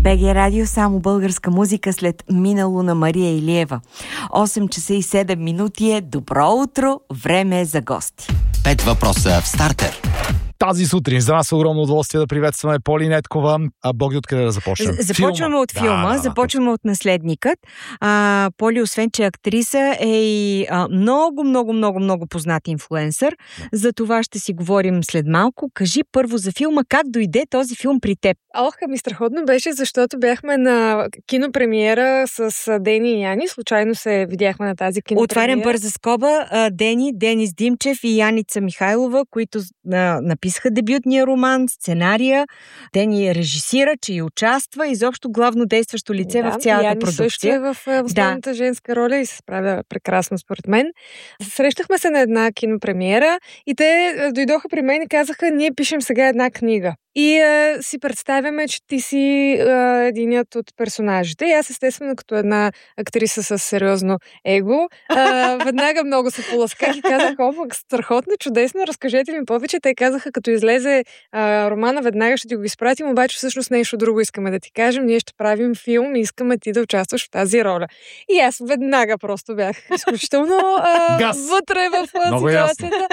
БГ Радио, само българска музика след минало на Мария Илиева. 8 часа и 7 минути е. Добро утро, време е за гости. 5 въпроса в стартер. Тази сутрин за нас е огромно удоволствие да приветстваме Поли Неткова. Боги, откъде да започнем? Започваме от филма, започваме от Наследникът. Поли, освен че актриса, е и много познат инфлуенсър. За това ще си говорим след малко. Кажи първо за филма, как дойде този филм при теб? Ми страхотно беше, защото бяхме на кинопремиера с Дени и Яни. Случайно се видяхме на тази кинопремиера. Отварям бърза скоба. Денис Димчев и Яница Михайлова, които написаха дебютния роман, сценария. Дени режисира, че и участва, изобщо главно действащо лице в цялата Яни продукция. Също е в основната женска роля и се справя прекрасно според мен. Срещахме се на една кинопремиера и те дойдоха при мен и казаха: ние пишем сега една книга. И си представяме, че ти си единият от персонажите. И аз, естествено, като една актриса с сериозно его, веднага много се поласках и казах: страхотно, чудесно, разкажете ми повече. Те казаха, като излезе романа, веднага ще ти го изпратим, обаче всъщност нещо друго искаме да ти кажем. Ние ще правим филм и искаме ти да участваш в тази роля. И аз веднага просто бях изключително вътре в ситуацията.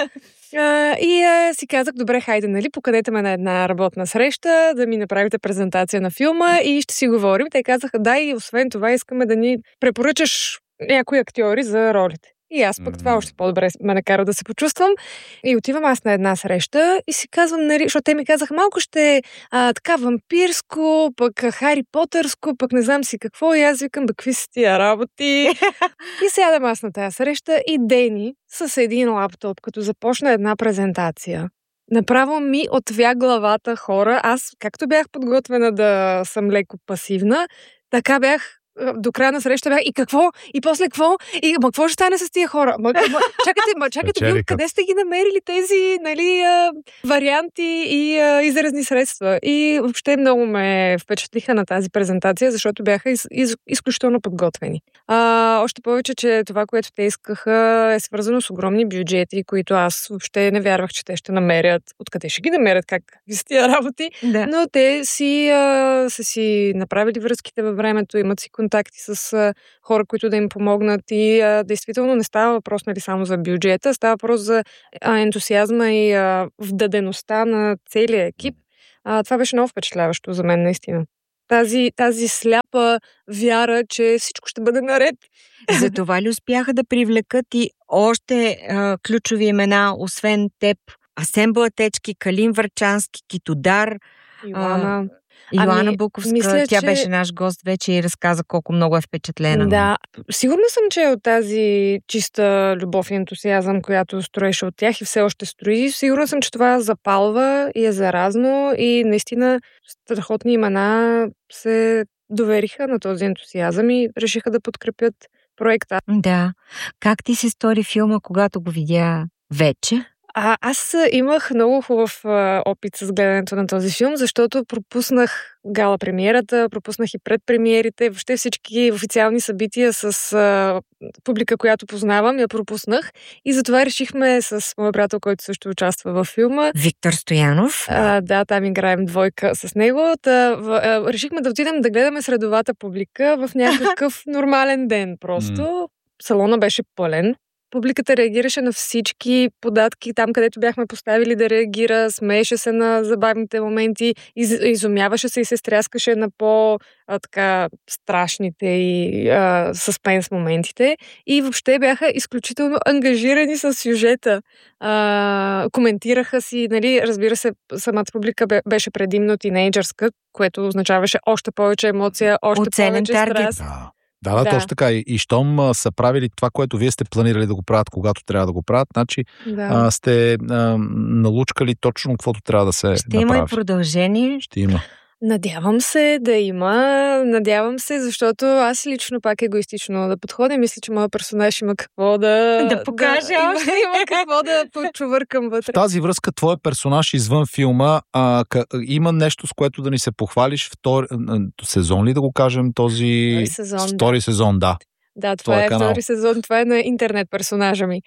И си казах: добре, хайде, нали, поканете ме на една работна среща, да ми направите презентация на филма и ще си говорим. Те казаха: да, и освен това искаме да ни препоръчаш някои актьори за ролите. И аз пък това още по-добре ме накара да се почувствам. И отивам аз на една среща и си казвам, нали, защото те ми казаха: малко ще така вампирско, пък Хари Потърско, пък не знам си какво. И аз викам: какви са тия работи? И сядам аз на тази среща и Дени с един лаптоп, като започна една презентация, направо ми отвя главата, хора. Аз, както бях подготвена да съм леко пасивна, така бях. До края на среща бях: и какво? И после какво? И какво ще стане с тия хора? Чакайте, вие къде сте ги намерили тези, нали, варианти и изразни средства? И въобще много ме впечатлиха на тази презентация, защото бяха изключително подготвени. Още повече, че това, което те искаха, е свързано с огромни бюджети, които аз въобще не вярвах, че те ще намерят. Откъде ще ги намерят? Как с тия работи? Да. Но те са си направили връзките във времето, имат си контакти с хора, които да им помогнат и действително не става въпрос, нали, само за бюджета, става въпрос за ентусиазма и вдадеността на целия екип. Това беше много впечатляващо за мен, наистина. Тази сляпа вяра, че всичко ще бъде наред. За това ли успяха да привлекат и още ключови имена, освен теб? Асен Блатечки, Калин Върчански, Китодар, Йоана Буковска, мисля, тя беше наш гост вече и разказа колко много е впечатлена. Да, сигурна съм, че от тази чиста любов и ентусиазъм, която строеше от тях и все още строи, сигурна съм, че това запалва и е заразно и наистина страхотни имена се довериха на този ентусиазъм и решиха да подкрепят проекта. Да. Как ти се стори филма, когато го видя вече? Аз имах много хубав опит с гледането на този филм, защото пропуснах гала премиерата, пропуснах и предпремиерите, въобще всички официални събития с публика, която познавам, я пропуснах. И затова решихме с моя приятел, който също участва във филма. Виктор Стоянов. Да, там играем двойка с него. Решихме да отидем да гледаме средовата публика в някакъв нормален ден просто. Салона беше пълен. Публиката реагираше на всички податки, там където бяхме поставили да реагира, смееше се на забавните моменти, изумяваше се и се стряскаше на по-така страшните и съспенс моментите. И въобще бяха изключително ангажирани с сюжета. Коментираха си, нали, разбира се, самата публика беше предимно тинейджърска, което означаваше още повече емоция, още повече страст. Да, точно така. И щом са правили това, което вие сте планирали да го правят, когато трябва да го правят, значи сте налучкали точно каквото трябва да се направи. Ще има и продължение. Ще има. Надявам се да има. Надявам се, защото аз лично пак егоистично да подходя. Мисля, че моят персонаж има какво да покаже. Има какво да почувъркам вътре. В тази връзка, твой персонаж извън филма има нещо, с което да ни се похвалиш? Втори сезон ли да го кажем този? Втори сезон, да. Да, това е втори сезон, това е на интернет персонажа ми.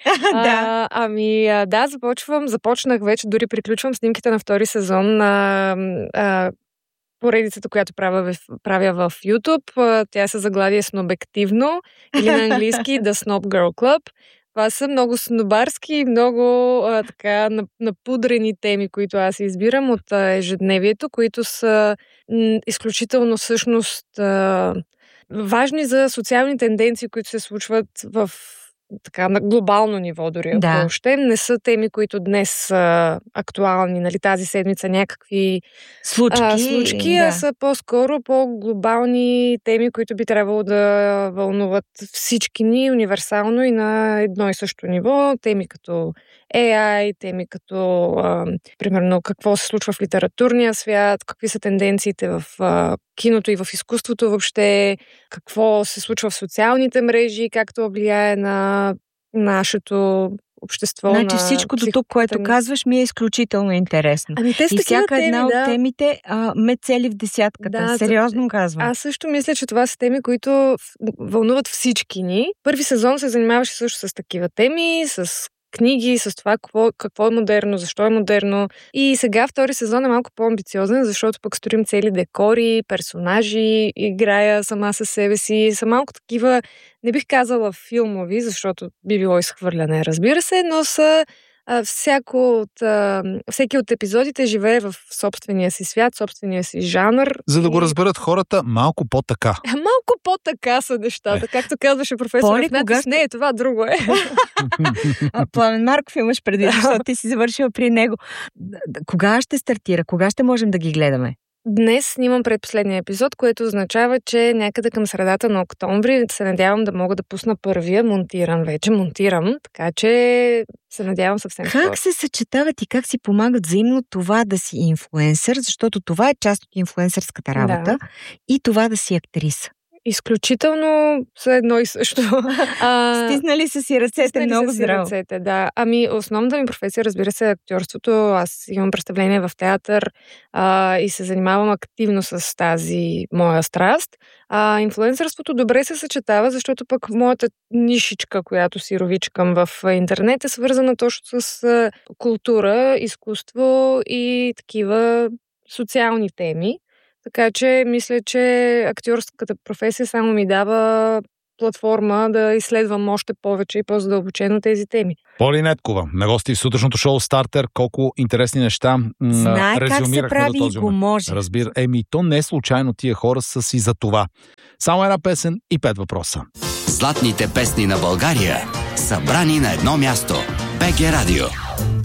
Започнах вече, дори приключвам снимките на втори сезон на поредицата, която правя в YouTube. Тя се заглавие Снобективно или на английски The Snob Girl Club. Това са много снобарски, много така напудрени теми, които аз избирам от ежедневието, които са изключително всъщност важни за социални тенденции, които се случват в така на глобално ниво дори. Ако още не са теми, които днес са актуални, нали, тази седмица някакви случки, а са по-скоро по-глобални теми, които би трябвало да вълнуват всички ни универсално и на едно и също ниво. Теми като AI, теми като примерно какво се случва в литературния свят, какви са тенденциите в киното и в изкуството въобще, какво се случва в социалните мрежи, как това влияе на нашето общество. Значи всичко до тук, което казваш, ми е изключително интересно. И всяка една от темите ме цели в десятката. Сериозно казвам. Аз също мисля, че това са теми, които вълнуват всички ни. Първи сезон се занимаваше също с такива теми, с книги, с това какво е модерно, защо е модерно. И сега втори сезон е малко по-амбициозен, защото пък строим цели декори, персонажи, играя сама със себе си. Са малко такива, не бих казала филмови, защото би било изхвърляне, разбира се, но са всеки от епизодите живее в собствения си свят, собствения си жанр. За да го разберат хората, малко по-така. Малко по-така са нещата. Както казваше професор Игнатис, не е това, друго е. Пламен Марков имаш преди, защото ти си завършила при него. Кога ще стартира? Кога ще можем да ги гледаме? Днес снимам предпоследния епизод, което означава, че някъде към средата на октомври се надявам да мога да пусна първия. Монтирам, така че се надявам съвсем скоро. Как се съчетават и как си помагат взаимно това да си инфлуенсър, защото това е част от инфлуенсърската работа, и това да си актриса? Изключително са едно и също. Стиснали са си ръцете много здраво. Ръцете, да. Основната ми професия, разбира се, е актьорството. Аз имам представление в театър и се занимавам активно с тази моя страст. Инфлуенсърството добре се съчетава, защото пък моята нишичка, която си ровичкам в интернет, е свързана точно с култура, изкуство и такива социални теми. Така че мисля, че актьорската професия само ми дава платформа да изследвам още повече и по-задълбочено тези теми. Поли Неткова, на гости в сутрешното шоу Стартер, колко интересни неща знае как се прави и го може. Разбира, то не е случайно, тия хора са си за това. Само една песен и 5 въпроса. Златните песни на България, събрани на едно място. БГ Радио.